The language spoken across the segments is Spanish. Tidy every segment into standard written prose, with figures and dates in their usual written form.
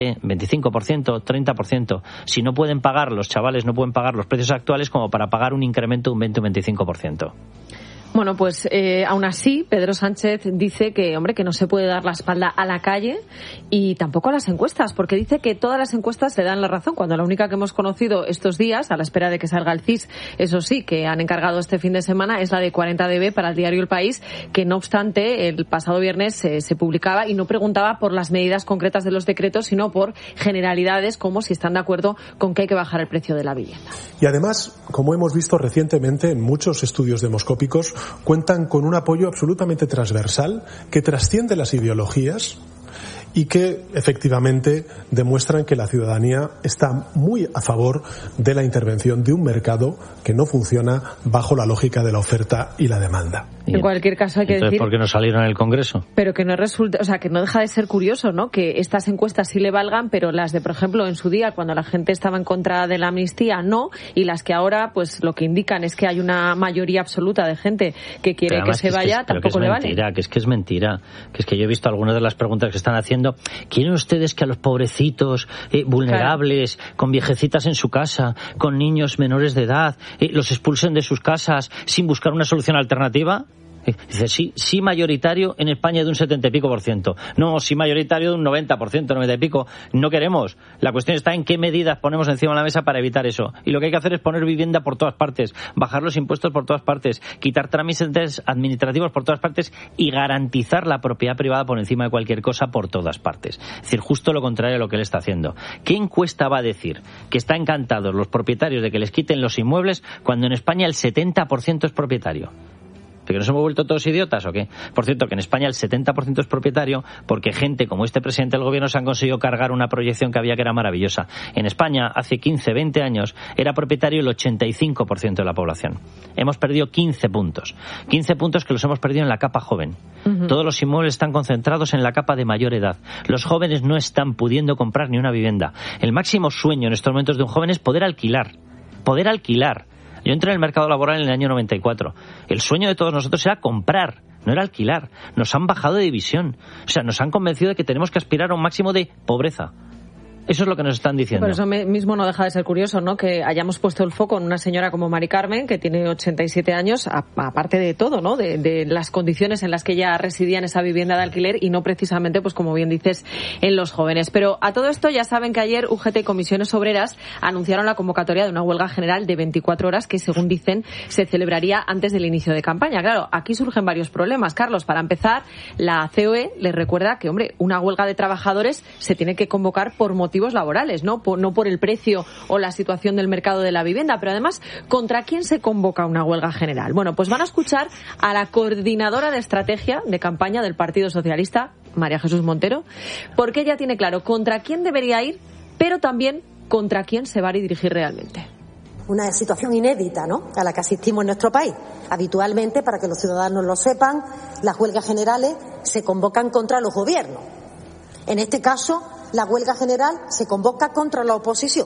25%, 30%, si no pueden pagar, los chavales no pueden pagar los precios actuales como para pagar un incremento de un 20 o 25%. Bueno, pues aún así, Pedro Sánchez dice que, hombre, que no se puede dar la espalda a la calle y tampoco a las encuestas, porque dice que todas las encuestas le dan la razón, cuando la única que hemos conocido estos días, a la espera de que salga el CIS, eso sí, que han encargado este fin de semana, es la de 40dB para el diario El País, que no obstante, el pasado viernes se publicaba y no preguntaba por las medidas concretas de los decretos, sino por generalidades, como si están de acuerdo con que hay que bajar el precio de la vivienda. Y además, como hemos visto recientemente en muchos estudios demoscópicos, cuentan con un apoyo absolutamente transversal que trasciende las ideologías y que efectivamente demuestran que la ciudadanía está muy a favor de la intervención de un mercado que no funciona bajo la lógica de la oferta y la demanda. En cualquier caso hay que decir... ¿Por qué no salieron en el Congreso? Pero que no resulta, o sea, que no deja de ser curioso, ¿no? Que estas encuestas sí le valgan, pero las de, por ejemplo, en su día, cuando la gente estaba en contra de la amnistía, no, y las que ahora, pues lo que indican es que hay una mayoría absoluta de gente que quiere que se vaya, tampoco le vale. Que es mentira, que es que yo he visto algunas de las preguntas que están haciendo. ¿Quieren ustedes que a los pobrecitos, vulnerables, con viejecitas en su casa, con niños menores de edad, los expulsen de sus casas sin buscar una solución alternativa? Dice, sí mayoritario en España de un 70 y pico %. No, sí mayoritario de un 90%, 90 y pico. No queremos. La cuestión está en qué medidas ponemos encima de la mesa para evitar eso. Y lo que hay que hacer es poner vivienda por todas partes, bajar los impuestos por todas partes, quitar trámites administrativos por todas partes y garantizar la propiedad privada por encima de cualquier cosa por todas partes. Es decir, justo lo contrario a lo que él está haciendo. ¿Qué encuesta va a decir que están encantados los propietarios de que les quiten los inmuebles cuando en España el 70% es propietario? ¿Que nos hemos vuelto todos idiotas o qué? Por cierto, que en España el 70% es propietario porque gente como este presidente del gobierno se han conseguido cargar una proyección que había que era maravillosa. En España, hace 15, 20 años, era propietario el 85% de la población. Hemos perdido 15 puntos. 15 puntos que los hemos perdido en la capa joven. Uh-huh. Todos los inmuebles están concentrados en la capa de mayor edad. Los jóvenes no están pudiendo comprar ni una vivienda. El máximo sueño en estos momentos de un joven es poder alquilar. Poder alquilar. Yo entré en el mercado laboral en el año 94. El sueño de todos nosotros era comprar, no era alquilar. Nos han bajado de división. O sea, nos han convencido de que tenemos que aspirar a un máximo de pobreza. Eso es lo que nos están diciendo. Por eso mismo no deja de ser curioso, ¿no? Que hayamos puesto el foco en una señora como Mari Carmen, que tiene 87 años, aparte de todo, ¿no? De las condiciones en las que ella residía en esa vivienda de alquiler y no precisamente, pues como bien dices, en los jóvenes. Pero a todo esto ya saben que ayer UGT y Comisiones Obreras anunciaron la convocatoria de una huelga general de 24 horas que, según dicen, se celebraría antes del inicio de campaña. Claro, aquí surgen varios problemas. Carlos, para empezar, la COE les recuerda que, hombre, una huelga de trabajadores se tiene que convocar por motivos laborales, no por el precio o la situación del mercado de la vivienda, pero además, ¿contra quién se convoca una huelga general? Bueno, pues van a escuchar a la coordinadora de estrategia de campaña del Partido Socialista, María Jesús Montero, porque ella tiene claro contra quién debería ir, pero también contra quién se va a dirigir realmente. Una situación inédita, ¿no?, a la que asistimos en nuestro país. Habitualmente, para que los ciudadanos lo sepan, las huelgas generales se convocan contra los gobiernos. En este caso, la huelga general se convoca contra la oposición.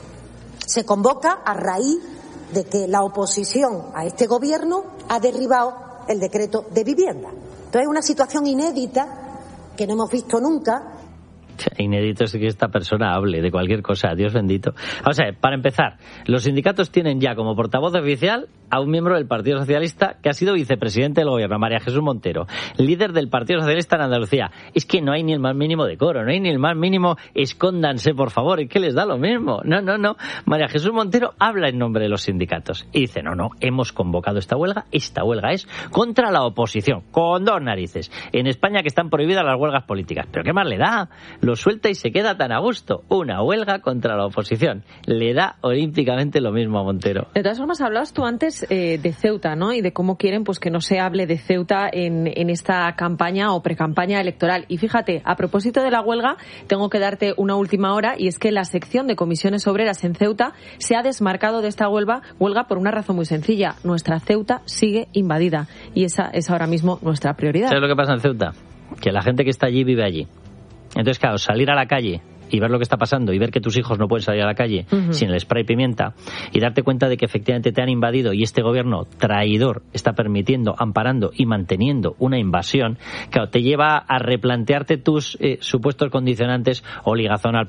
Se convoca a raíz de que la oposición a este gobierno ha derribado el decreto de vivienda. Entonces, es una situación inédita que no hemos visto nunca. Inédito es que esta persona hable de cualquier cosa, Dios bendito. O sea, para empezar, los sindicatos tienen ya como portavoz oficial a un miembro del Partido Socialista que ha sido vicepresidente del gobierno, María Jesús Montero, líder del Partido Socialista en Andalucía. Es que no hay ni el más mínimo decoro, no hay ni el más mínimo escóndanse, por favor, es que les da lo mismo. No. María Jesús Montero habla en nombre de los sindicatos y dice, no, hemos convocado esta huelga es contra la oposición, con dos narices. En España que están prohibidas las huelgas políticas. ¿Pero qué más le da? Lo suelta y se queda tan a gusto. Una huelga contra la oposición. Le da olímpicamente lo mismo a Montero. De todas formas, hablabas tú antes de Ceuta, ¿no? Y de cómo quieren pues que no se hable de Ceuta en esta campaña o precampaña electoral. Y fíjate, a propósito de la huelga, tengo que darte una última hora, y es que la sección de Comisiones Obreras en Ceuta se ha desmarcado de esta huelga por una razón muy sencilla. Nuestra Ceuta sigue invadida y esa es ahora mismo nuestra prioridad. ¿Sabes lo que pasa en Ceuta? Que la gente que está allí vive allí. Entonces, claro, salir a la calle y ver lo que está pasando y ver que tus hijos no pueden salir a la calle sin el spray pimienta y darte cuenta de que efectivamente te han invadido y este gobierno traidor está permitiendo, amparando y manteniendo una invasión, claro, te lleva a replantearte tus supuestos condicionantes o ligazón al